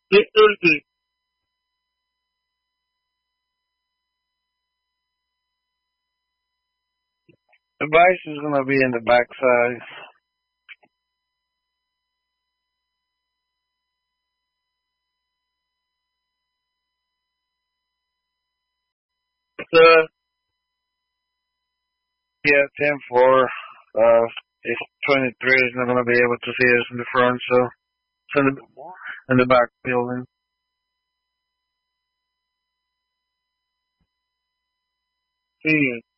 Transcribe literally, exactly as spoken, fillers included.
The device is gonna be in the backside. The yeah, ten four. Uh, if twenty-three is not gonna be able to see us in the front, so it's in the in the back building. See.